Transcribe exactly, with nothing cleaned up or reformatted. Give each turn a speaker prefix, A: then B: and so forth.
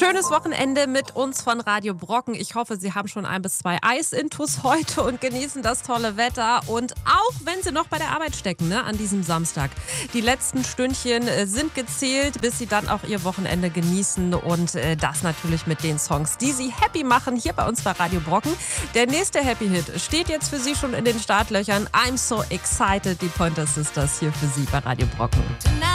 A: Schönes Wochenende mit uns von Radio Brocken. Ich hoffe, Sie haben schon ein bis zwei Eisintus heute und genießen das tolle Wetter. Und auch wenn Sie noch bei der Arbeit stecken, ne, an diesem Samstag. Die letzten Stündchen sind gezählt, bis Sie dann auch Ihr Wochenende genießen. Und äh, das natürlich mit den Songs, die Sie happy machen, hier bei uns bei Radio Brocken. Der nächste Happy Hit steht jetzt für Sie schon in den Startlöchern. I'm so excited, die Pointer Sisters hier für Sie bei Radio Brocken.